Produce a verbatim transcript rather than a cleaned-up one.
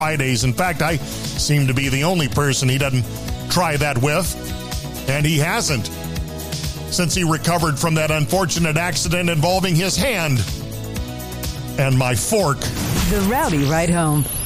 Fridays. In fact, I seem to be the only person he doesn't try that with, and he hasn't since he recovered from that unfortunate accident involving his hand and my fork. The Rowdy Ride Home.